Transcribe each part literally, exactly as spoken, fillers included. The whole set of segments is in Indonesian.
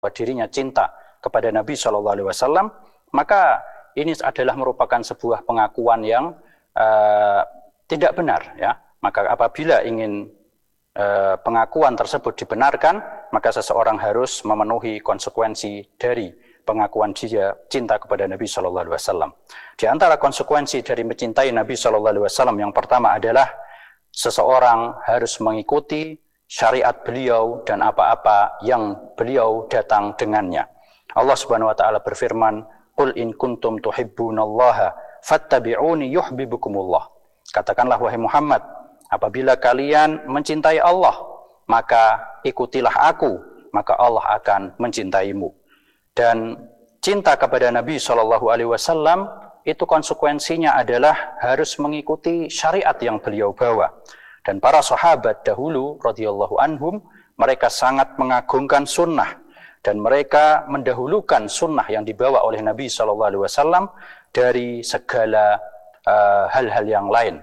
dirinya cinta kepada Nabi shallallahu alaihi wasallam, maka ini adalah merupakan sebuah pengakuan yang uh, tidak benar, ya. Maka apabila ingin uh, pengakuan tersebut dibenarkan, maka seseorang harus memenuhi konsekuensi dari pengakuan dia cinta kepada Nabi shallallahu alaihi wasallam. Di antara konsekuensi dari mencintai Nabi shallallahu alaihi wasallam yang pertama adalah seseorang harus mengikuti syariat beliau dan apa-apa yang beliau datang dengannya. Allah Subhanahu wa taala berfirman, "Qul in kuntum tuhibbunallaha fattabi'uni yuhibbukumullah." Katakanlah wahai Muhammad, apabila kalian mencintai Allah, maka ikutilah aku, maka Allah akan mencintaimu. Dan cinta kepada Nabi shallallahu alaihi wasallam itu konsekuensinya adalah harus mengikuti syariat yang beliau bawa. Dan para sahabat dahulu radhiyallahu anhum, mereka sangat mengagungkan sunnah dan mereka mendahulukan sunnah yang dibawa oleh Nabi shallallahu alaihi wasallam dari segala uh, hal-hal yang lain.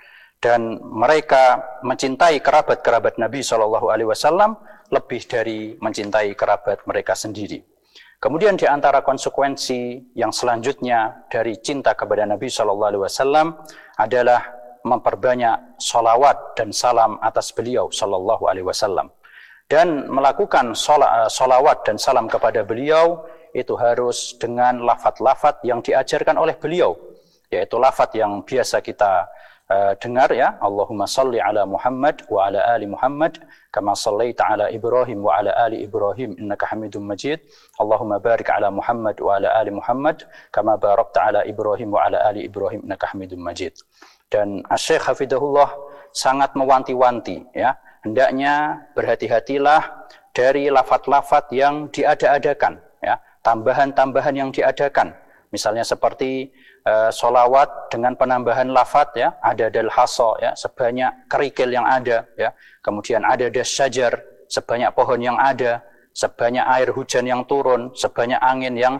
Dan mereka mencintai kerabat-kerabat Nabi shallallahu alaihi wasallam lebih dari mencintai kerabat mereka sendiri. Kemudian di antara konsekuensi yang selanjutnya dari cinta kepada Nabi shallallahu alaihi wasallam adalah memperbanyak sholawat dan salam atas beliau shallallahu alaihi wasallam. Dan melakukan sholawat dan salam kepada beliau itu harus dengan lafaz-lafaz yang diajarkan oleh beliau, yaitu lafaz yang biasa kita Uh, dengar, ya, Allahumma salli ala Muhammad wa ala ali Muhammad kama sallaita ala Ibrahim wa ala ali Ibrahim innaka Hamidum Majid. Allahumma barik ala Muhammad wa ala ali Muhammad kama barakta ala Ibrahim wa ala ali Ibrahim innaka Hamidum Majid. Dan Asy-Syaikh Hafidhahullah sangat mewanti-wanti, ya, hendaknya berhati-hatilah dari lafaz-lafaz yang diada-adakan, ya, tambahan-tambahan yang diadakan. Misalnya seperti Uh, solawat dengan penambahan lafaz, ya, ada dal hasa, ya, sebanyak kerikil yang ada, ya, kemudian ada das syajar, sebanyak pohon yang ada, sebanyak air hujan yang turun, sebanyak angin yang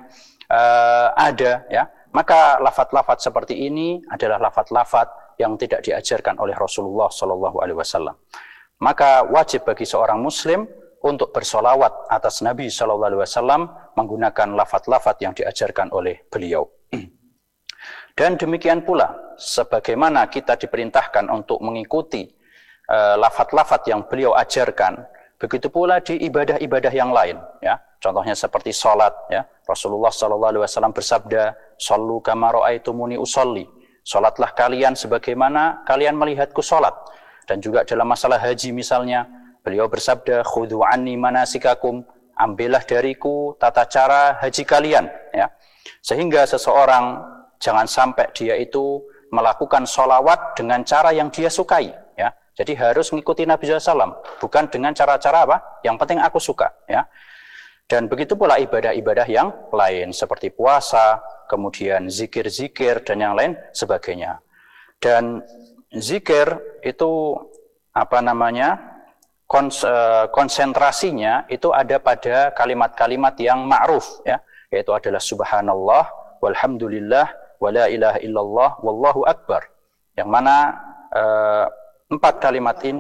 uh, ada, ya, maka lafaz-lafaz seperti ini adalah lafaz-lafaz yang tidak diajarkan oleh Rasulullah shallallahu alaihi wasallam. Maka wajib bagi seorang muslim untuk bersolawat atas Nabi shallallahu alaihi wasallam menggunakan lafaz-lafaz yang diajarkan oleh beliau. Dan demikian pula, sebagaimana kita diperintahkan untuk mengikuti uh, lafaz-lafaz yang beliau ajarkan, begitu pula di ibadah-ibadah yang lain, ya. Contohnya seperti salat, ya. Rasulullah shallallahu alaihi wasallam bersabda, "Shallu kama ra'aitumuni usolli." Salatlah kalian sebagaimana kalian melihatku salat. Dan juga dalam masalah haji misalnya, beliau bersabda, "Khudhu anni manasikakum." Ambillah dariku tata cara haji kalian, ya. Sehingga seseorang jangan sampai dia itu melakukan sholawat dengan cara yang dia sukai, ya. Jadi harus mengikuti Nabi shallallahu alaihi wasallam, bukan dengan cara-cara apa? Yang penting aku suka, ya. Dan begitu pula ibadah-ibadah yang lain seperti puasa, kemudian zikir-zikir dan yang lain sebagainya. Dan zikir itu apa namanya? Kons, konsentrasinya itu ada pada kalimat-kalimat yang ma'ruf, ya, yaitu adalah subhanallah, walhamdulillah, wala ilaha illallah, wallahu akbar. Yang mana uh, empat kalimat ini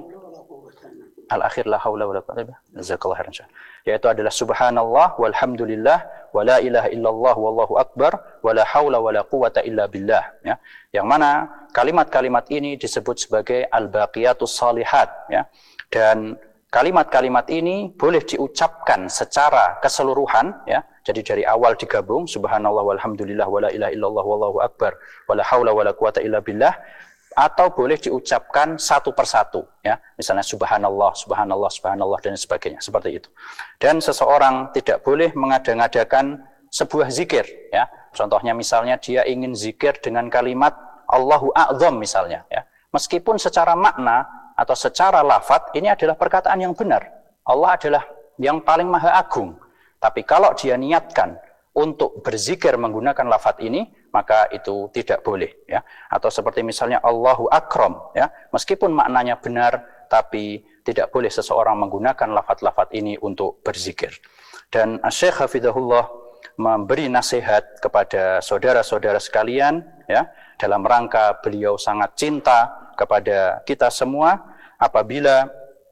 al-akhir la haula wala quwwata illa billah, jazakallahu khairan, yaitu adalah subhanallah, walhamdulillah, wala ilaha illallah, wallahu akbar, wala haula wala quwwata illa billah, ya. Yang mana kalimat-kalimat ini disebut sebagai al-baqiyatus shalihat, ya. Dan kalimat-kalimat ini boleh diucapkan secara keseluruhan, ya. Jadi dari awal digabung, subhanallah walhamdulillah wala ilaha illallah wallahu akbar wala haula wala quwata illa billah, atau boleh diucapkan satu persatu, ya. Misalnya subhanallah, subhanallah, subhanallah dan sebagainya, seperti itu. Dan seseorang tidak boleh mengada-ngadakan sebuah zikir, ya. Contohnya misalnya dia ingin zikir dengan kalimat Allahu a'zam misalnya, ya. Meskipun secara makna atau secara lafaz ini adalah perkataan yang benar. Allah adalah yang paling maha agung. Tapi kalau dia niatkan untuk berzikir menggunakan lafaz ini, maka itu tidak boleh, ya. Atau seperti misalnya Allahu akram, ya. Meskipun maknanya benar, tapi tidak boleh seseorang menggunakan lafaz-lafaz ini untuk berzikir. Dan Asy-Syaikh Hafidhahullah memberi nasihat kepada saudara-saudara sekalian, ya, dalam rangka beliau sangat cinta kepada kita semua, apabila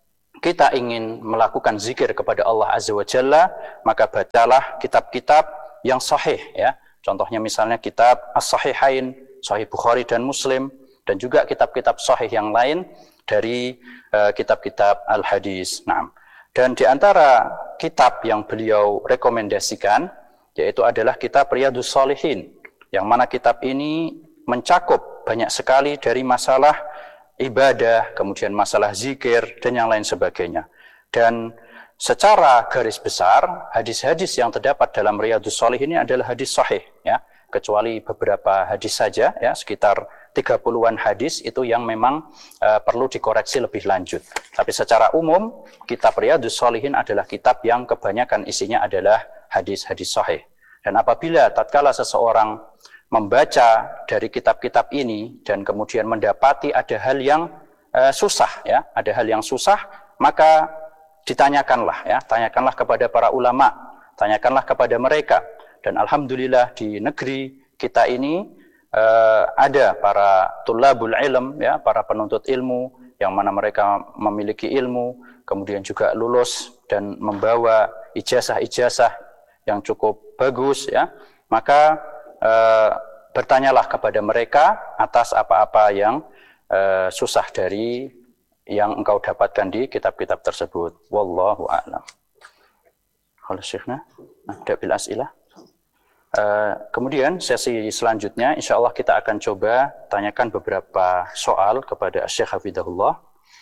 kita ingin melakukan zikir kepada Allah Azza wa Jalla, maka bacalah kitab-kitab yang sahih ya. Contohnya misalnya kitab As-Sahihain, Sahih Bukhari dan Muslim, dan juga kitab-kitab sahih yang lain dari uh, kitab-kitab al-hadis. Nah, dan di antara kitab yang beliau rekomendasikan yaitu adalah kitab Riyadhus Shalihin, yang mana kitab ini mencakup banyak sekali dari masalah ibadah, kemudian masalah zikir dan yang lain sebagainya. Dan secara garis besar hadis-hadis yang terdapat dalam Riyadhus Shalihin ini adalah hadis sahih ya, kecuali beberapa hadis saja ya, sekitar tiga puluhan hadis itu yang memang uh, perlu dikoreksi lebih lanjut. Tapi secara umum kitab Riyadhus Shalihin adalah kitab yang kebanyakan isinya adalah hadis-hadis sahih. Dan apabila tatkala seseorang membaca dari kitab-kitab ini dan kemudian mendapati ada hal yang uh, susah ya, ada hal yang susah, maka ditanyakanlah ya, tanyakanlah kepada para ulama, tanyakanlah kepada mereka. Dan alhamdulillah di negeri kita ini uh, ada para tulabul ilm ya, para penuntut ilmu yang mana mereka memiliki ilmu, kemudian juga lulus dan membawa ijazah-ijazah yang cukup bagus ya. Maka uh, bertanyalah kepada mereka atas apa-apa yang uh, susah dari yang engkau dapatkan di kitab-kitab tersebut. Wallahu a'lam. Kalau Syekhna, ada bil as'ilah. Uh, kemudian sesi selanjutnya insya Allah kita akan coba tanyakan beberapa soal kepada Syekh Hafidahullah.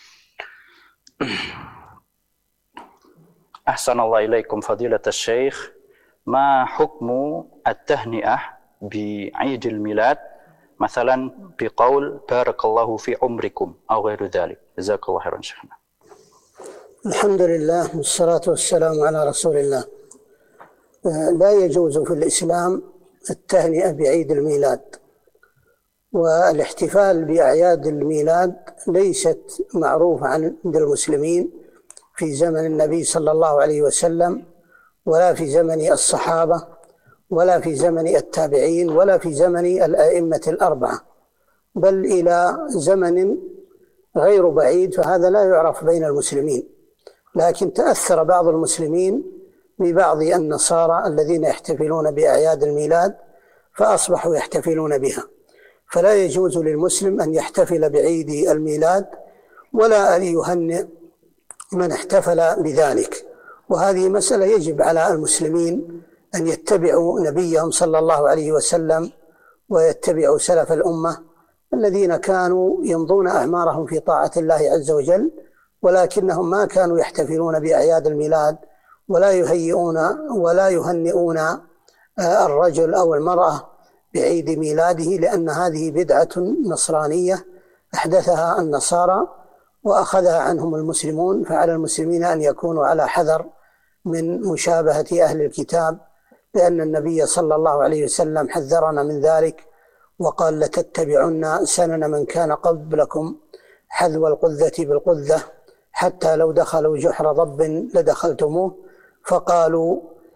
Ahsanallahu ilaikum fadilatas Syekh, ma hukmu at-tahni'ah bi 'idil milad, مثلا بقول بارك الله في عمركم أو غير ذلك. جزاك الله خيرا شيخنا. الحمد لله والصلاة والسلام على رسول الله. لا يجوز في الإسلام التهنئة بعيد الميلاد، والاحتفال بأعياد الميلاد ليست معروفة عند المسلمين في زمن النبي صلى الله عليه وسلم، ولا في زمن الصحابة، ولا في زمن التابعين، ولا في زمن الأئمة الأربعة، بل إلى زمن غير بعيد، فهذا لا يعرف بين المسلمين. لكن تأثر بعض المسلمين ببعض النصارى الذين يحتفلون بأعياد الميلاد فأصبحوا يحتفلون بها، فلا يجوز للمسلم أن يحتفل بعيد الميلاد ولا أن يهنئ من احتفل بذلك. وهذه مسألة يجب على المسلمين أن يتبعوا نبيهم صلى الله عليه وسلم ويتبعوا سلف الأمة الذين كانوا يمضون أعمارهم في طاعة الله عز وجل، ولكنهم ما كانوا يحتفلون بأعياد الميلاد ولا يهيئون ولا يهنئون الرجل أو المرأة بعيد ميلاده، لأن هذه بدعة نصرانية أحدثها النصارى وأخذها عنهم المسلمون، فعلى المسلمين أن يكونوا على حذر من مشابهة أهل الكتاب، لأن النبي صلى الله عليه وسلم حذرنا من ذلك وقال لتتبعن سنن من كان قبلكم حذو القذة بالقذة حتى لو دخلوا جحر ضب لدخلتموه، فقالوا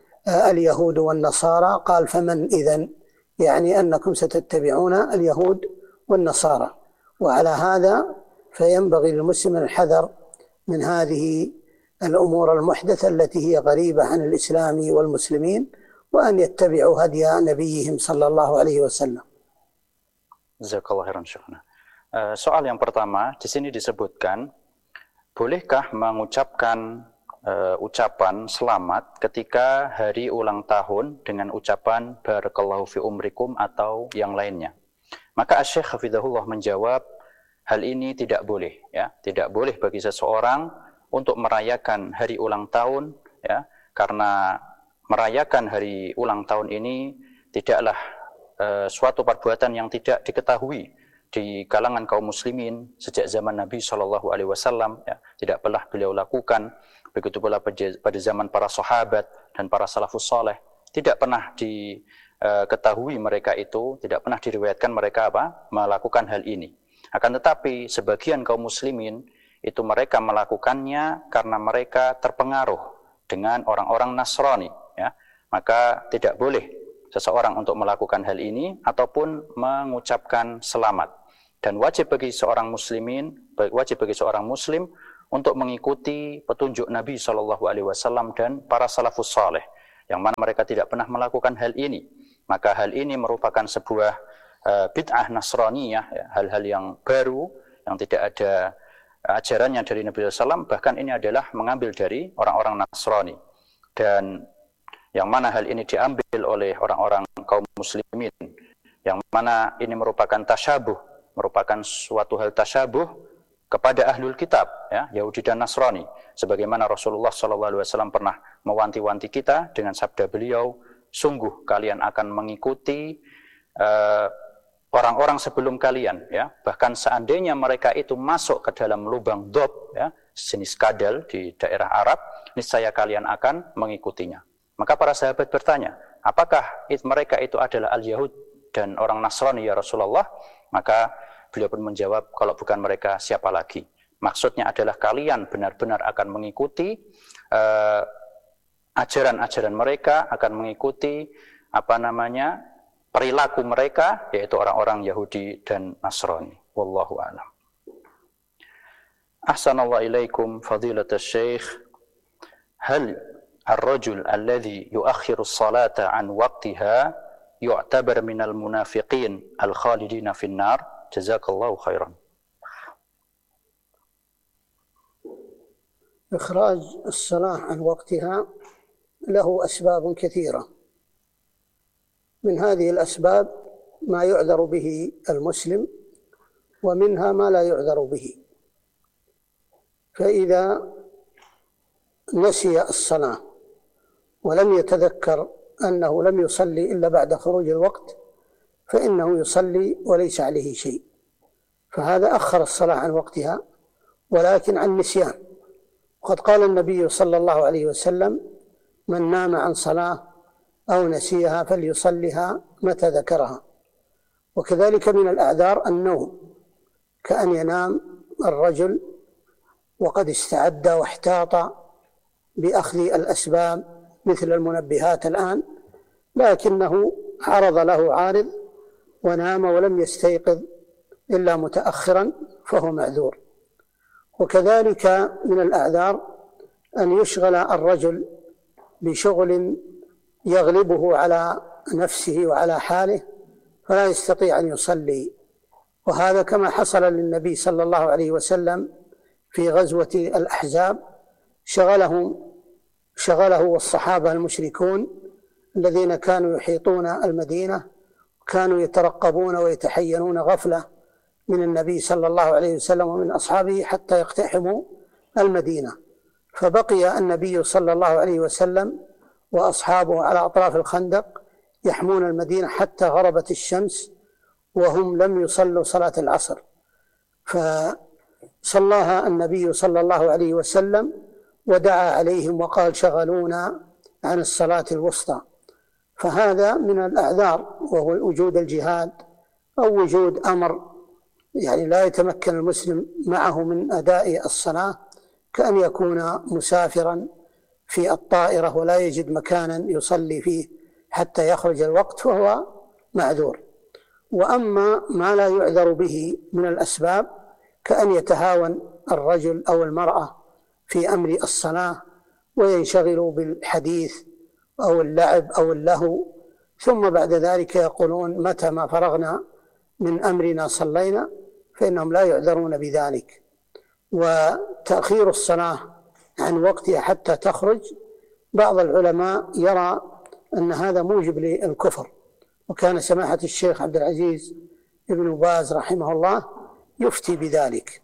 اليهود والنصارى، قال فمن إذن؟ يعني أنكم ستتبعون اليهود والنصارى. وعلى هذا فينبغي للمسلم الحذر من هذه الأمور المحدثة التي هي غريبة عن الإسلام والمسلمين، وأن يتبعوا هدي نبيهم صلى الله عليه وسلم. Jazakallahu khairan Syekhna. Uh, soal yang pertama di sini disebutkan, bolehkah mengucapkan uh, ucapan selamat ketika hari ulang tahun dengan ucapan barakallahu fi umrikum atau yang lainnya? Maka Syekh Hafidahullah menjawab, hal ini tidak boleh ya, tidak boleh bagi seseorang untuk merayakan hari ulang tahun ya, karena merayakan hari ulang tahun ini tidaklah uh, suatu perbuatan yang tidak diketahui di kalangan kaum muslimin sejak zaman Nabi shallallahu alaihi wasallam ya, tidak pernah beliau lakukan. Begitu pula pada zaman para sahabat dan para salafus saleh, tidak pernah diketahui uh, mereka itu, tidak pernah diriwayatkan mereka apa melakukan hal ini. Akan tetapi sebagian kaum muslimin itu mereka melakukannya karena mereka terpengaruh dengan orang-orang Nasrani ya. Maka tidak boleh seseorang untuk melakukan hal ini ataupun mengucapkan selamat. Dan wajib bagi seorang muslimin, wajib bagi seorang muslim untuk mengikuti petunjuk Nabi shallallahu alaihi wasallam dan para salafus saleh, yang mana mereka tidak pernah melakukan hal ini. Maka hal ini merupakan sebuah uh, bid'ah Nasraniyah, ya, hal-hal yang baru, yang tidak ada ajarannya dari Nabi shallallahu alaihi wasallam, bahkan ini adalah mengambil dari orang-orang Nasrani. Dan yang mana hal ini diambil oleh orang-orang kaum muslimin, yang mana ini merupakan tasyabuh, merupakan suatu hal tasyabuh kepada ahlul kitab, ya, Yahudi dan Nasrani, sebagaimana Rasulullah shallallahu alaihi wasallam pernah mewanti-wanti kita dengan sabda beliau, sungguh kalian akan mengikuti uh, orang-orang sebelum kalian, ya, bahkan seandainya mereka itu masuk ke dalam lubang dob, ya, jenis kadal di daerah Arab, niscaya kalian akan mengikutinya. Maka para sahabat bertanya, apakah it, mereka itu adalah al-Yahud dan orang Nasrani ya Rasulullah? Maka beliau pun menjawab, kalau bukan mereka siapa lagi? Maksudnya adalah kalian benar-benar akan mengikuti uh, ajaran-ajaran mereka, akan mengikuti apa namanya perilaku mereka, yaitu orang-orang Yahudi dan Nasrani. Wallahu a'lam. Ahsanallahu ilaikum fadilatul syekh. Hal ar-rajul alladhi yuakhiru as-salata an waqtiha yu'tabar minal munafiqin al-khalidina fin nar? Jazakallahu khairan. إخراج الصلاة عن وقتها له أسباب كثيرة. من هذه الأسباب ما يعذر به المسلم، ومنها ما لا يعذر به. فإذا نسي الصلاة ولم يتذكر أنه لم يصلي إلا بعد خروج الوقت فإنه يصلي وليس عليه شيء، فهذا أخر الصلاة عن وقتها ولكن عن نسيان. وقد قال النبي صلى الله عليه وسلم: من نام عن صلاة أو نسيها فليصلها متى ذكرها. وكذلك من الأعذار النوم، كأن ينام الرجل وقد استعد واحتاط بأخذ الأسباب مثل المنبهات الآن، لكنه عرض له عارض ونام ولم يستيقظ إلا متأخرا فهو معذور. وكذلك من الأعذار أن يشغل الرجل بشغل يغلبه على نفسه وعلى حاله فلا يستطيع أن يصلي، وهذا كما حصل للنبي صلى الله عليه وسلم في غزوة الأحزاب، شغلهم شغله والصحابة المشركون الذين كانوا يحيطون المدينة، كانوا يترقبون ويتحينون غفلة من النبي صلى الله عليه وسلم ومن أصحابه حتى يقتحموا المدينة، فبقي النبي صلى الله عليه وسلم وأصحابه على أطراف الخندق يحمون المدينة حتى غربت الشمس وهم لم يصلوا صلاة العصر، فصلاها النبي صلى الله عليه وسلم ودعا عليهم وقال: شغلونا عن الصلاة الوسطى. فهذا من الأعذار، وهو وجود الجهاد أو وجود أمر يعني لا يتمكن المسلم معه من أداء الصلاة، كأن يكون مسافرا في الطائرة ولا يجد مكانا يصلي فيه حتى يخرج الوقت فهو معذور. وأما ما لا يعذر به من الأسباب كأن يتهاون الرجل أو المرأة في أمر الصلاة وينشغلوا بالحديث أو اللعب أو اللهو، ثم بعد ذلك يقولون: متى ما فرغنا من أمرنا صلينا، فإنهم لا يعذرون بذلك. وتأخير الصلاة عن وقتها حتى تخرج، بعض العلماء يرى أن هذا موجب للكفر، وكان سماحة الشيخ عبد العزيز ابن باز رحمه الله يفتي بذلك.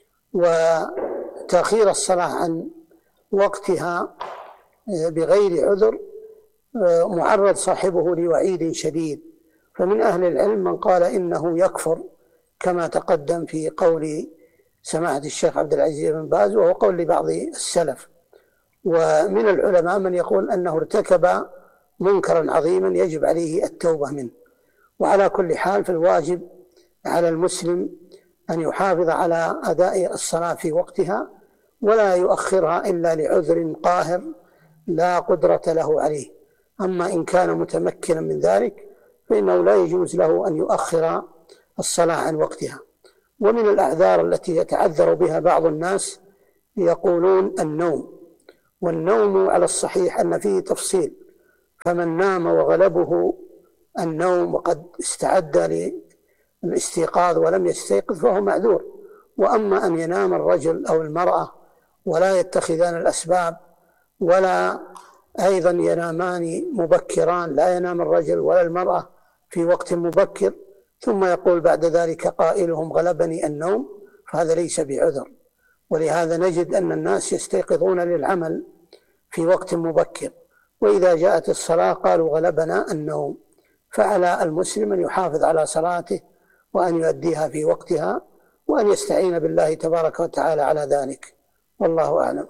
وتأخير الصلاة عن وقتها بغير عذر معرض صاحبه لوعيد شديد، فمن أهل العلم من قال إنه يكفر كما تقدم في قول سماحة الشيخ عبد العزيز بن باز، وهو قول لبعض السلف. ومن العلماء من يقول أنه ارتكب منكرا عظيما يجب عليه التوبة منه. وعلى كل حال فالواجب على المسلم أن يحافظ على أداء الصلاة في وقتها ولا يؤخرها إلا لعذر قاهر لا قدرة له عليه. أما إن كان متمكنا من ذلك فإنه لا يجوز له أن يؤخر الصلاة عن وقتها. ومن الأعذار التي يتعذر بها بعض الناس يقولون النوم، والنوم على الصحيح أن فيه تفصيل، فمن نام وغلبه النوم وقد استعد للاستيقاظ ولم يستيقظ فهو معذور. وأما أن ينام الرجل أو المرأة ولا يتخذان الأسباب ولا أيضا ينامان مبكران، لا ينام الرجل ولا المرأة في وقت مبكر ثم يقول بعد ذلك قائلهم غلبني النوم، فهذا ليس بعذر. ولهذا نجد أن الناس يستيقظون للعمل في وقت مبكر، وإذا جاءت الصلاة قالوا غلبنا النوم. فعلى المسلم أن يحافظ على صلاته وأن يؤديها في وقتها وأن يستعين بالله تبارك وتعالى على ذلك، والله أعلم.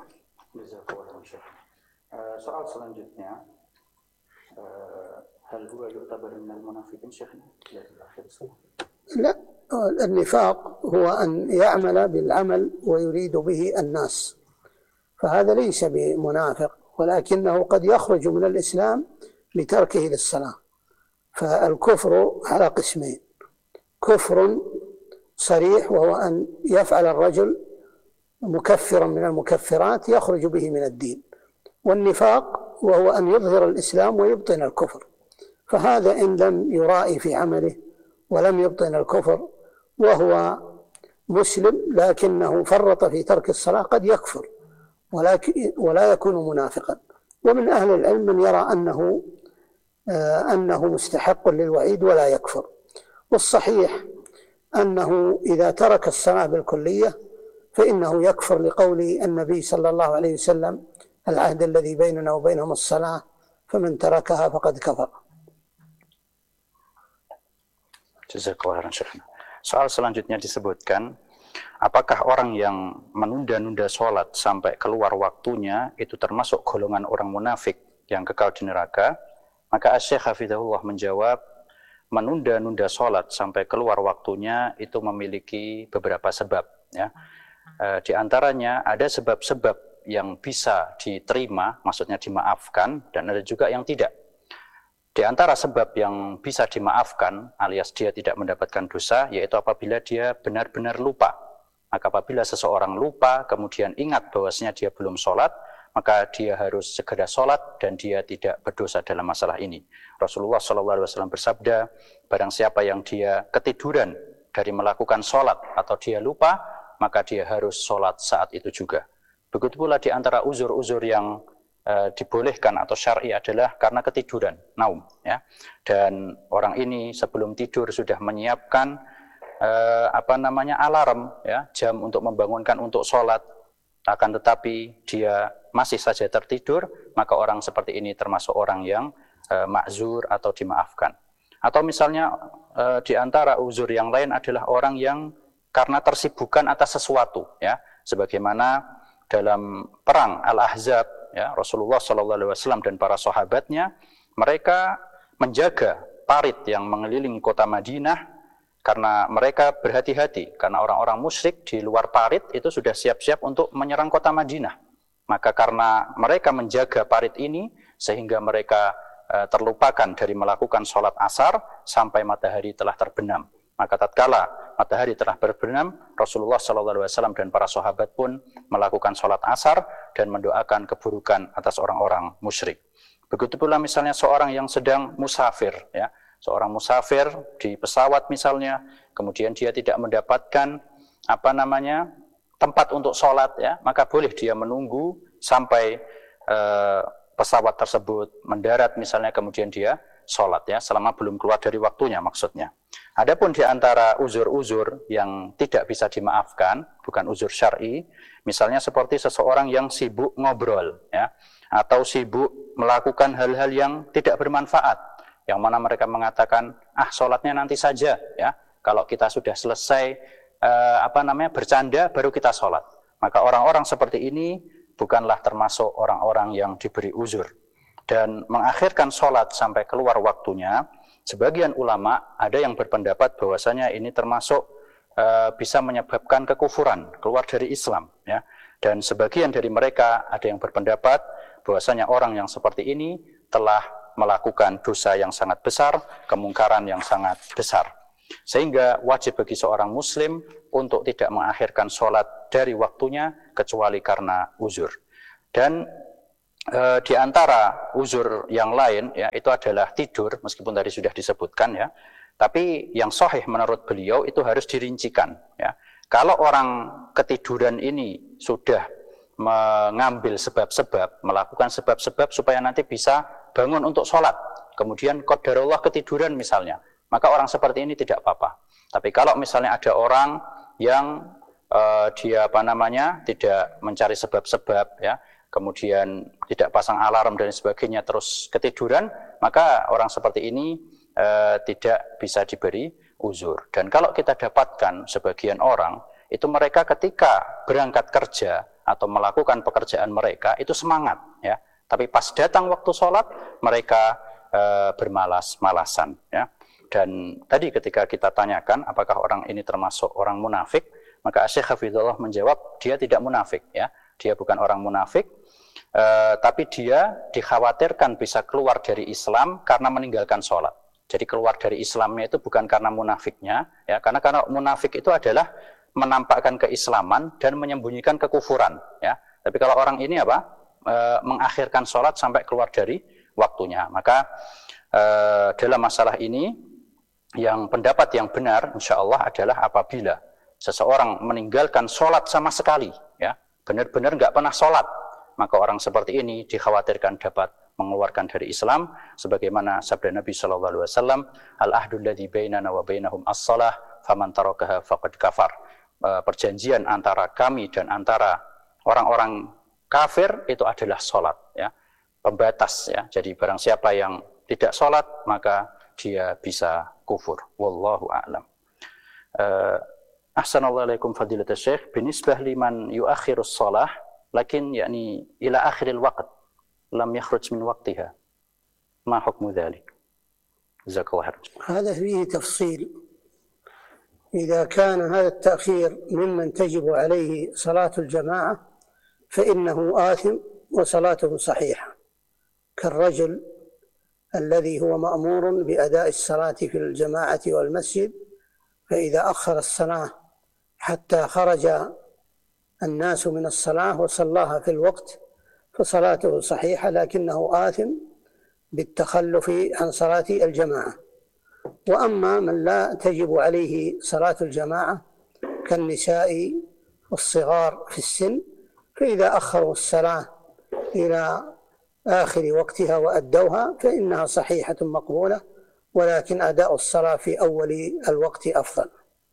Soal selanjutnya, hal huwa yu'tabar minal munafiqin syekhna? لا، النفاق هو أن يعمل بالعمل ويريد به الناس، فهذا ليس بمنافق، ولكنه قد يخرج من الإسلام لتركه للصلاة. فالكفر على قسمين: كفر صريح وهو أن يفعل الرجل مكفرا من المكفرات يخرج به من الدين، والنفاق وهو أن يظهر الإسلام ويبطن الكفر. فهذا إن لم يرائي في عمله ولم يبطن الكفر وهو مسلم لكنه فرط في ترك الصلاة قد يكفر ولكن ولا يكون منافقا. ومن أهل العلم من يرى أنه آه أنه مستحق للوعيد ولا يكفر. والصحيح أنه إذا ترك الصلاة بالكلية فإنه يكفر لقول النبي صلى الله عليه وسلم: العهد الذي بيننا وبينهم الصلاة فمن تركها فقد كفر. Jazakallahu khairan Syekhna. Soal selanjutnya disebutkan, apakah orang yang menunda-nunda sholat sampai keluar waktunya itu termasuk golongan orang munafik yang kekal di neraka? Maka Asy-Syaikh Hafizahullah menjawab, menunda-nunda sholat sampai keluar waktunya itu memiliki beberapa sebab. Ya. E, di antaranya ada sebab-sebab yang bisa diterima, maksudnya dimaafkan, dan ada juga yang tidak. Di antara sebab yang bisa dimaafkan alias dia tidak mendapatkan dosa, yaitu apabila dia benar-benar lupa. Maka apabila seseorang lupa, kemudian ingat bahwasanya dia belum sholat, maka dia harus segera sholat dan dia tidak berdosa dalam masalah ini. Rasulullah shallallahu alaihi wasallam bersabda, barang siapa yang dia ketiduran dari melakukan sholat atau dia lupa, maka dia harus sholat saat itu juga. Begitu pula di antara uzur-uzur yang Uh, dibolehkan atau syar'i adalah karena ketiduran, naum, ya. Dan orang ini sebelum tidur sudah menyiapkan uh, apa namanya alarm, ya, jam untuk membangunkan untuk sholat. Akan tetapi dia masih saja tertidur, maka orang seperti ini termasuk orang yang uh, ma'zur atau dimaafkan. Atau misalnya uh, di antara uzur yang lain adalah orang yang karena tersibukan atas sesuatu, ya, sebagaimana dalam perang Al-Ahzab. Ya, Rasulullah shallallahu alaihi wasallam dan para sahabatnya, mereka menjaga parit yang mengelilingi kota Madinah karena mereka berhati-hati, karena orang-orang musyrik di luar parit itu sudah siap-siap untuk menyerang kota Madinah. Maka karena mereka menjaga parit ini, sehingga mereka e, terlupakan dari melakukan sholat asar sampai matahari telah terbenam. Maka tatkala matahari telah berbenam, Rasulullah shallallahu alaihi wasallam dan para sahabat pun melakukan sholat asar dan mendoakan keburukan atas orang-orang musyrik. Begitu pula misalnya seorang yang sedang musafir, ya, seorang musafir di pesawat misalnya, kemudian dia tidak mendapatkan apa namanya tempat untuk sholat, ya, maka boleh dia menunggu sampai eh, pesawat tersebut mendarat misalnya, kemudian dia sholat, ya, selama belum keluar dari waktunya maksudnya. Adapun di antara uzur-uzur yang tidak bisa dimaafkan, bukan uzur syar'i, misalnya seperti seseorang yang sibuk ngobrol, ya, atau sibuk melakukan hal-hal yang tidak bermanfaat, yang mana mereka mengatakan, ah sholatnya nanti saja, ya, kalau kita sudah selesai eh, apa namanya bercanda baru kita sholat. Maka orang-orang seperti ini bukanlah termasuk orang-orang yang diberi uzur. Dan mengakhirkan sholat sampai keluar waktunya, sebagian ulama ada yang berpendapat bahwasanya ini termasuk e, bisa menyebabkan kekufuran, keluar dari Islam, ya. Dan sebagian dari mereka ada yang berpendapat bahwasanya orang yang seperti ini telah melakukan dosa yang sangat besar, kemungkaran yang sangat besar. Sehingga wajib bagi seorang muslim untuk tidak mengakhirkan sholat dari waktunya kecuali karena uzur. Dan e, di antara uzur yang lain ya itu adalah tidur, meskipun tadi sudah disebutkan ya. Tapi yang sahih menurut beliau itu harus dirincikan ya. Kalau orang ketiduran ini sudah mengambil sebab-sebab, melakukan sebab-sebab supaya nanti bisa bangun untuk sholat, kemudian qadarullah ketiduran misalnya, maka orang seperti ini tidak apa-apa. Tapi kalau misalnya ada orang yang uh, dia apa namanya tidak mencari sebab-sebab ya, kemudian tidak pasang alarm dan sebagainya terus ketiduran, maka orang seperti ini uh, tidak bisa diberi uzur. Dan kalau kita dapatkan sebagian orang itu mereka ketika berangkat kerja atau melakukan pekerjaan mereka itu semangat ya, tapi pas datang waktu sholat mereka e, bermalas-malasan ya. Dan tadi ketika kita tanyakan apakah orang ini termasuk orang munafik, maka Syekh Hafizullah menjawab dia tidak munafik ya, dia bukan orang munafik, e, tapi dia dikhawatirkan bisa keluar dari Islam karena meninggalkan sholat. Jadi keluar dari Islamnya itu bukan karena munafiknya ya, karena karena munafik itu adalah menampakkan keislaman dan menyembunyikan kekufuran ya. Tapi kalau orang ini apa e, mengakhirkan sholat sampai keluar dari waktunya, maka e, dalam masalah ini yang pendapat yang benar insya Allah adalah apabila seseorang meninggalkan sholat sama sekali ya, benar-benar nggak pernah sholat, maka orang seperti ini dikhawatirkan dapat mengeluarkan dari Islam, sebagaimana sabda Nabi Shallallahu Alaihi Wasallam, al ahdul ladzi bainana wa bainahum as-salah, faman tarakaha faqad kafar. Perjanjian antara kami dan antara orang-orang kafir itu adalah sholat ya, pembatas ya. Jadi barang siapa yang tidak sholat maka dia bisa kufur. Wallahu a'lam. Uh, Ahsanallahu alaikum fadilatul syekh, binisbah liman yuakhirus shalah lakin yakni ila akhiril waqt lam yakhruj min waqtiha, ma hukmu dhalik? Jazakallahu khairan. هذا فيه تفصيل. إذا كان هذا التأخير ممن تجب عليه صلاة الجماعة فإنه آثم وصلاته صحيحة، كالرجل الذي هو مأمور بأداء الصلاة في الجماعة والمسجد، فإذا أخر الصلاة حتى خرج الناس من الصلاة وصلاها في الوقت فصلاته صحيحة، لكنه آثم بالتخلف عن صلاة الجماعة. وأما من لا تجب عليه صلاة الجماعة كالنساء والصغار في السن فإذا أخروا الصلاة إلى آخر وقتها وأدوها فإنها صحيحة مقبولة، ولكن أداء الصلاة في أول الوقت أفضل.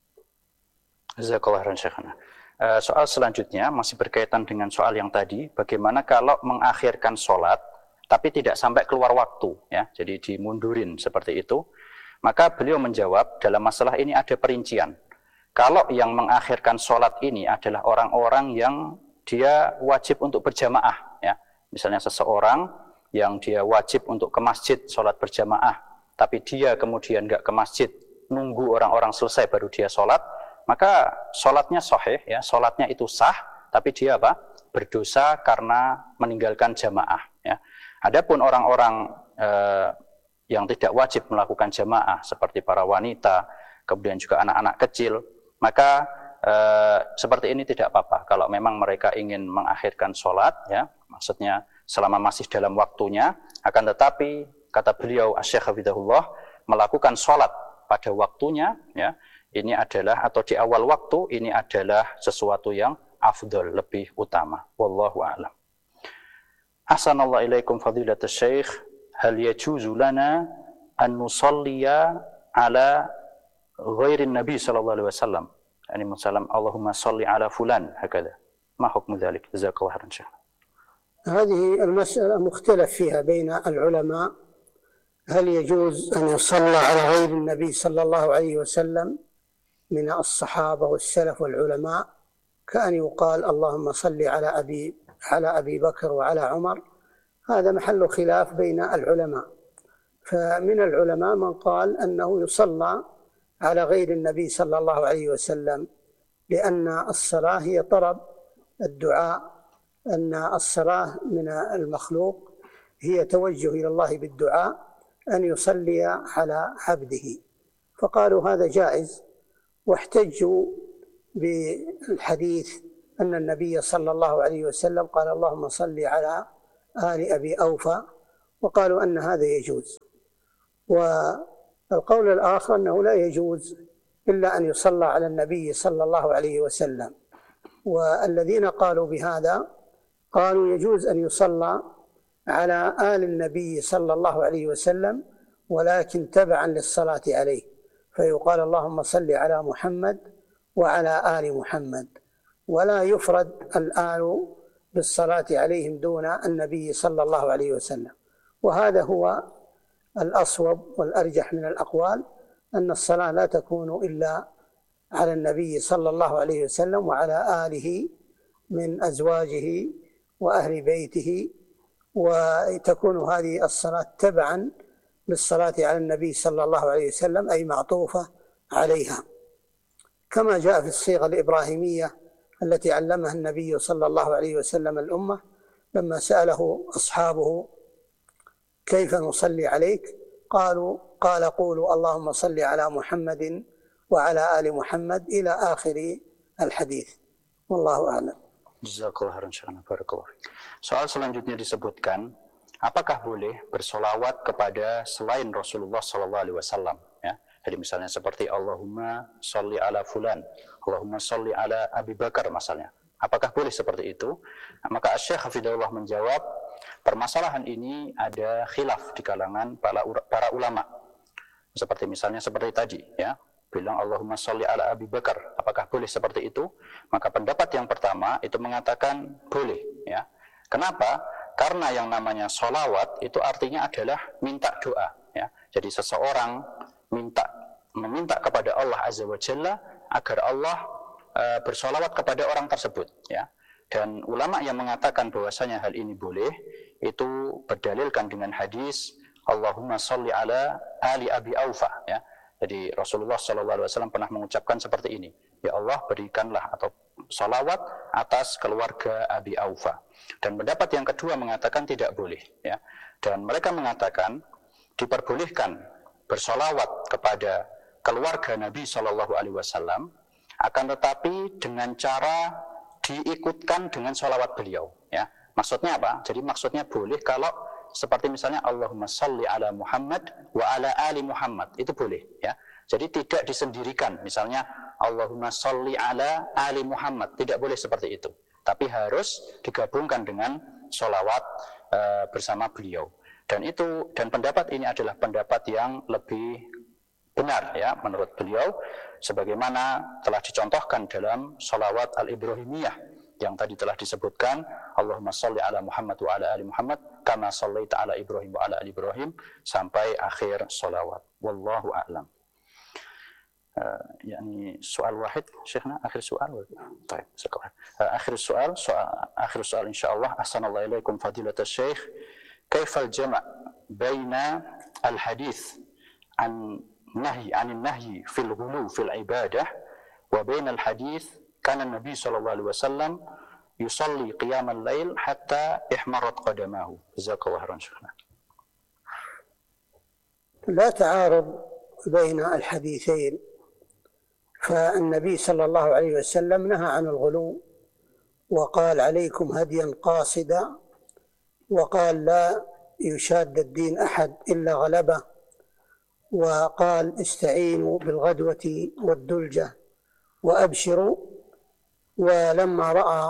Jazakallahu khairan Syekhana. Soal selanjutnya masih berkaitan dengan soal yang tadi, bagaimana kalau mengakhirkan sholat tapi tidak sampai keluar waktu ya, jadi dimundurin seperti itu. Maka beliau menjawab dalam masalah ini ada perincian. Kalau yang mengakhirkan sholat ini adalah orang-orang yang dia wajib untuk berjamaah ya, misalnya seseorang yang dia wajib untuk ke masjid sholat berjamaah, tapi dia kemudian nggak ke masjid, nunggu orang-orang selesai baru dia sholat, maka sholatnya sahih ya, sholatnya itu sah, tapi dia apa? Berdosa karena meninggalkan jamaah ya. Adapun orang-orang eh, yang tidak wajib melakukan jamaah seperti para wanita, kemudian juga anak-anak kecil, maka eh, seperti ini tidak apa-apa kalau memang mereka ingin mengakhirkan sholat ya, maksudnya selama masih dalam waktunya, akan tetapi kata beliau Asy-Syaikh Hafizahullah, melakukan sholat pada waktunya ya, ini adalah atau di awal waktu ini adalah sesuatu yang afdol, lebih utama. Wallahu a'lam. Ahsanallahu ilaikum fadilatul syekh, hal yajuzu lana an nusalliya ala ghairin nabi sallallahu alaihi wasallam, yani musallam Allahumma salli ala fulan hakadha, ma hukmu dhalik? Jazakallahu khairan syekh. هذه المسألة مختلف فيها بين العلماء، هل يجوز أن يصلى على غير النبي صلى الله عليه وسلم من الصحابة والسلف والعلماء، كأن يقال اللهم صل على أبي على أبي بكر وعلى عمر، هذا محل خلاف بين العلماء. فمن العلماء من قال أنه يصلى على غير النبي صلى الله عليه وسلم، لأن الصلاة هي طلب الدعاء، أن الصلاة من المخلوق هي توجه إلى الله بالدعاء، أن يصلي على عبده. فقالوا هذا جائز، واحتجوا بالحديث أن النبي صلى الله عليه وسلم قال اللهم صل على آل أبي أوفى، وقالوا أن هذا يجوز. والقول الآخر أنه لا يجوز إلا أن يصلى على النبي صلى الله عليه وسلم. والذين قالوا بهذا قالوا يجوز أن يصلى على آل النبي صلى الله عليه وسلم ولكن تبعا للصلاة عليه، فيقال اللهم صل على محمد وعلى آل محمد، ولا يفرد الآل بالصلاة عليهم دون النبي صلى الله عليه وسلم. وهذا هو الأصوب والأرجح من الأقوال، أن الصلاة لا تكون إلا على النبي صلى الله عليه وسلم وعلى آله من أزواجه وأهل بيته، وتكون هذه الصلاة تبعا للصلاة على النبي صلى الله عليه وسلم، أي معطوفة عليها، كما جاء في الصيغة الإبراهيمية التي علمها النبي صلى الله عليه وسلم الأمة لما سأله أصحابه كيف نصلي عليك، قالوا قال قولوا اللهم صل على محمد وعلى آل محمد إلى آخر الحديث، والله أعلم. Jazakallah khairan, barakallahu. Soal selanjutnya disebutkan, apakah boleh bersolawat kepada selain Rasulullah Sallallahu Alaihi Wasallam? Ya, jadi misalnya seperti Allahumma sholli ala fulan, Allahumma sholli ala Abi Bakar misalnya. Apakah boleh seperti itu? Maka Syekh Hafidhullah menjawab, permasalahan ini ada khilaf di kalangan para, para ulama. Seperti misalnya seperti tadi, ya, bilang Allahumma sholli ala Abi Bakar, apakah boleh seperti itu? Maka pendapat yang pertama itu mengatakan boleh, ya. Kenapa? Karena yang namanya sholawat itu artinya adalah minta doa, ya. Jadi seseorang minta meminta kepada Allah Azza wa Jalla agar Allah uh, bersolawat kepada orang tersebut, ya. Dan ulama yang mengatakan bahwasanya hal ini boleh itu berdalilkan dengan hadis Allahumma sholli ala ali Abi Aufa, ya. Jadi Rasulullah Shallallahu Alaihi Wasallam pernah mengucapkan seperti ini, ya Allah berikanlah atau salawat atas keluarga Abi Aufa. Dan pendapat yang kedua mengatakan tidak boleh, ya. Dan mereka mengatakan diperbolehkan bersolawat kepada keluarga Nabi Shallallahu Alaihi Wasallam, akan tetapi dengan cara diikutkan dengan solawat beliau, ya. Maksudnya apa? Jadi maksudnya boleh kalau seperti misalnya Allahumma sholli ala Muhammad wa ala ali Muhammad, itu boleh, ya. Jadi tidak disendirikan, misalnya Allahumma sholli ala ali Muhammad, tidak boleh seperti itu, tapi harus digabungkan dengan sholawat uh, bersama beliau. Dan itu dan pendapat ini adalah pendapat yang lebih benar, ya, menurut beliau, sebagaimana telah dicontohkan dalam sholawat al-Ibrahimiyah yang tadi telah disebutkan, Allahumma sholli ala Muhammad wa ala ali Muhammad kama shallaita ala Ibrahim wa ala ali Ibrahim, sampai akhir sholawat. Wallahu a'lam. Uh, yani soal wahid Syekhna, akhir soal. Baik, sekarang uh, akhir soal, soal akhir soal insyaallah. Ahsanallahu ilaikum fadilatul Syekh. Kaifal jama' baina al-hadits an nahi anin nahyi fil ghulu fil ibadah wa baina al-hadits kana Nabi sallallahu alaihi wasallam yusalli qiyamal lail hatta ihmarat qadamahu. Jazakallahu khairan Syekhna. لا تعارض بين الحديثين، فالنبي صلى الله عليه وسلم نهى عن الغلو وقال عليكم هديا قاصدا، وقال لا يشاد الدين أحد إلا غلبه، وقال استعينوا بالغدوة والدلجة وأبشروا. ولما رأى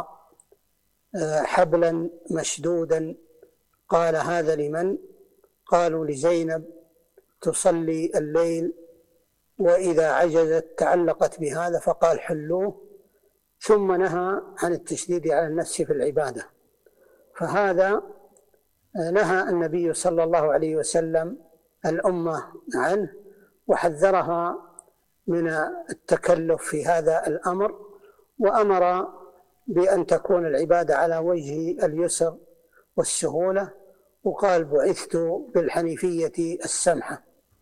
حبلا مشدودا قال هذا لمن؟ قالوا لزينب تصلي الليل وإذا عجزت تعلقت بهذا، فقال حلوه، ثم نهى عن التشديد على النفس في العبادة. فهذا نهى النبي صلى الله عليه وسلم الأمة عنه وحذرها من التكلف في هذا الأمر، وأمر بأن تكون العبادة على وجه اليسر والسهولة، وقال بعثت بالحنيفية السمحة.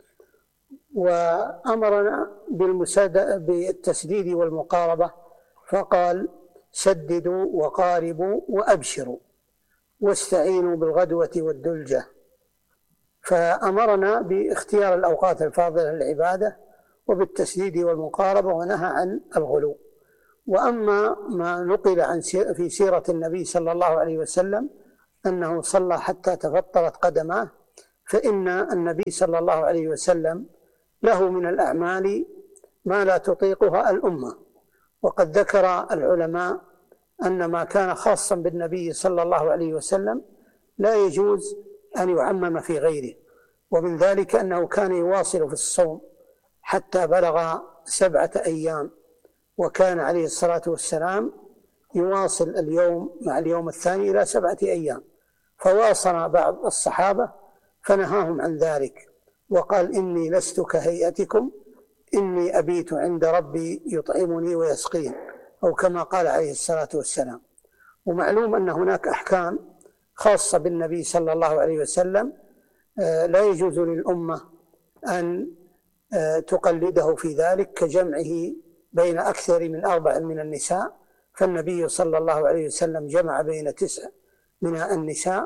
وأمرنا بالتسديد والمقاربة، فقال سددوا وقاربوا وأبشروا واستعينوا بالغدوة والدلجة. فأمرنا باختيار الأوقات الفاضلة للعبادة، وبالتسديد والمقاربة، ونهى عن الغلو. وأما ما نقل عن في سيرة النبي صلى الله عليه وسلم أنه صلى حتى تفطرت قدماه، فإن النبي صلى الله عليه وسلم له من الأعمال ما لا تطيقها الأمة. وقد ذكر العلماء أن ما كان خاصا بالنبي صلى الله عليه وسلم لا يجوز أن يعمم في غيره، ومن ذلك أنه كان يواصل في الصوم حتى بلغ سبعة أيام، وكان عليه الصلاة والسلام يواصل اليوم مع اليوم الثاني إلى سبعة أيام، فواصل بعض الصحابة فنهاهم عن ذلك وقال: إني لست كهيئتكم، إني أبيت عند ربي يطعمني ويسقين، أو كما قال عليه الصلاة والسلام. ومعلوم أن هناك أحكام خاصة بالنبي صلى الله عليه وسلم لا يجوز للأمة أن تقلده في ذلك، كجمعه بين أكثر من أربع من النساء، فالنبي صلى الله عليه وسلم جمع بين تسع من النساء،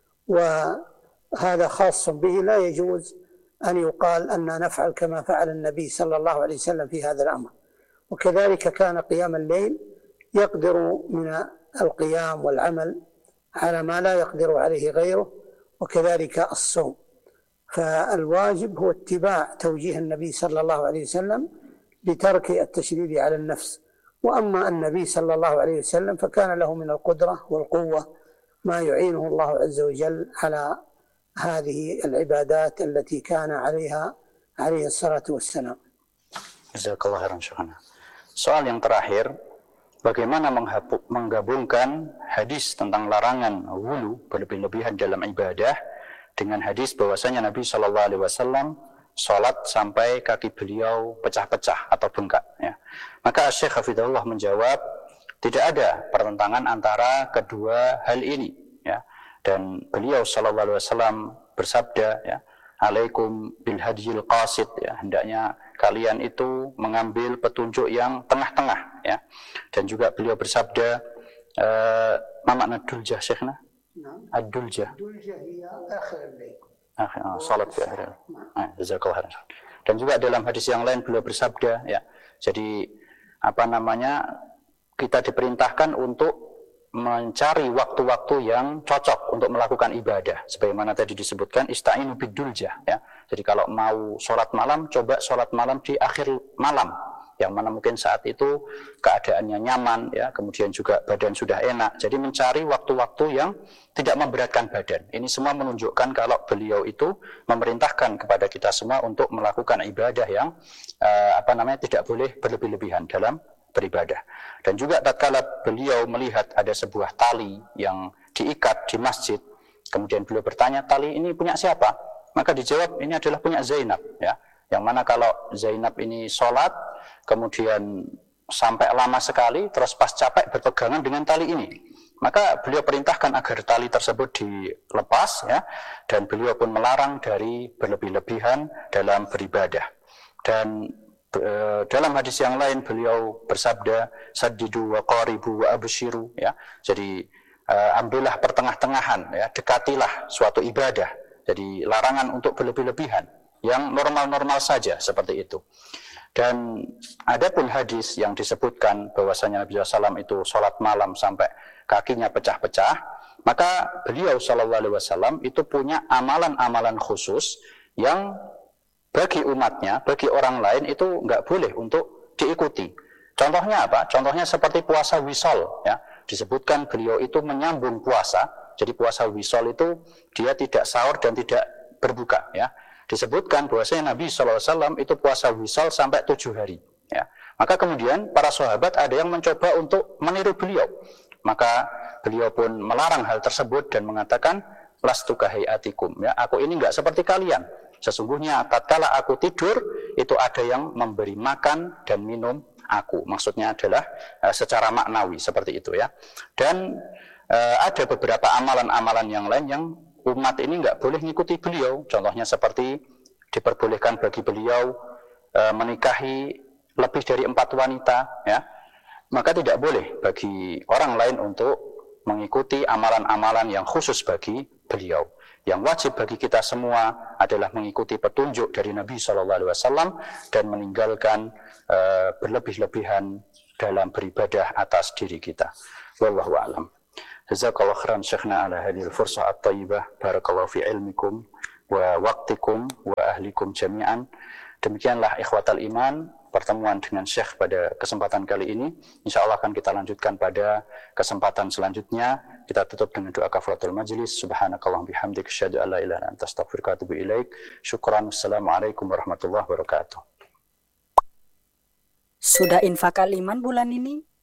وهذا خاص به، لا يجوز أن يقال أننا نفعل كما فعل النبي صلى الله عليه وسلم في هذا الأمر. وكذلك كان قيام الليل يقدر من القيام والعمل على ما لا يقدر عليه غيره، وكذلك الصوم. فالواجب هو اتباع توجيه النبي صلى الله عليه وسلم بترك التشديد على النفس. وأما النبي صلى الله عليه وسلم فكان له من القدرة والقوة ما يعينه الله عز وجل على هذه العبادات التي كان عليها عليه الصلاة والسلام. Jazakallah khairan Syekhana. Soal yang terakhir, bagaimana menggabungkan hadis tentang larangan wulu berlebih-lebihan dalam ibadah dengan hadis bahwasanya Nabi Shallallahu Alaihi Wasallam sholat sampai kaki beliau pecah-pecah atau bengkak. Ya. Maka Syekh Hafidhullah menjawab, tidak ada pertentangan antara kedua hal ini. Ya. Dan beliau Shallallahu Alaihi Wasallam bersabda, ya, alaikum bil hadiyil qasid, ya, hendaknya kalian itu mengambil petunjuk yang tengah-tengah, ya. Dan juga beliau bersabda, uh, ma makna duljah Syekhna? Ad-duljah. Duljah hiya akhir al-lail. Akhir salat fi akhir. Jazakallahu khairan. Dan juga dalam hadis yang lain beliau bersabda, ya. Jadi apa namanya? Kita diperintahkan untuk mencari waktu-waktu yang cocok untuk melakukan ibadah, sebagaimana tadi disebutkan ista'inu biduljah, ya. Jadi kalau mau sholat malam, coba sholat malam di akhir malam, yang mana mungkin saat itu keadaannya nyaman, ya, kemudian juga badan sudah enak. Jadi mencari waktu-waktu yang tidak memberatkan badan. Ini semua menunjukkan kalau beliau itu memerintahkan kepada kita semua untuk melakukan ibadah yang uh, apa namanya tidak boleh berlebih-lebihan dalam beribadah. Dan juga tatkala beliau melihat ada sebuah tali yang diikat di masjid, kemudian beliau bertanya, tali ini punya siapa? Maka dijawab, ini adalah punya Zainab, ya. Yang mana kalau Zainab ini sholat, kemudian sampai lama sekali, terus pas capek berpegangan dengan tali ini. Maka beliau perintahkan agar tali tersebut dilepas, ya, dan beliau pun melarang dari berlebih-lebihan dalam beribadah. Dan dalam hadis yang lain beliau bersabda, saddidu wa qaribu wa abshiru, ya. Jadi uh, ambillah pertengah-tengahan, ya, dekatilah suatu ibadah. Jadi larangan untuk berlebih-lebihan, yang normal-normal saja seperti itu. Dan ada pun hadis yang disebutkan bahwasanya Nabi shallallahu alaihi wasallam itu sholat malam sampai kakinya pecah-pecah, maka beliau shallallahu alaihi wasallam itu punya amalan-amalan khusus yang bagi umatnya, bagi orang lain itu nggak boleh untuk diikuti. Contohnya apa? Contohnya seperti puasa wisol, ya. Disebutkan beliau itu menyambung puasa. Jadi puasa wisol itu dia tidak sahur dan tidak berbuka, ya. Disebutkan bahwasanya Nabi shallallahu alaihi wasallam itu puasa wisol sampai tujuh hari, ya. Maka kemudian para sahabat ada yang mencoba untuk meniru beliau. Maka beliau pun melarang hal tersebut dan mengatakan, lastu kahayatikum, ya. Aku ini nggak seperti kalian. Sesungguhnya tatkala aku tidur itu ada yang memberi makan dan minum aku. Maksudnya adalah uh, secara maknawi seperti itu, ya. Dan uh, ada beberapa amalan-amalan yang lain yang umat ini nggak boleh mengikuti beliau. Contohnya seperti diperbolehkan bagi beliau uh, menikahi lebih dari empat wanita, ya. Maka tidak boleh bagi orang lain untuk mengikuti amalan-amalan yang khusus bagi beliau. Yang wajib bagi kita semua adalah mengikuti petunjuk dari Nabi shallallahu alaihi wasallam dan meninggalkan uh, berlebih-lebihan dalam beribadah atas diri kita. Wallahu a'lam. Jazakallahu khairan syekhna ala hadhil fursah at-thayyibah. Barakallahu fi ilmikum wa waqtikum wa ahlikum jami'an. Demikianlah ikhwatal iman, pertemuan dengan Syekh pada kesempatan kali ini. Insya Allah akan kita lanjutkan pada kesempatan selanjutnya. Kita tutup dengan doa kafaratul majlis. Subhanakallahumma bihamdika asyhadu an la ilaha illa anta astaghfiruka wa atubu ilaik. Syukran. Wassalamualaikum warahmatullahi wabarakatuh. Sudah infak iman bulan ini?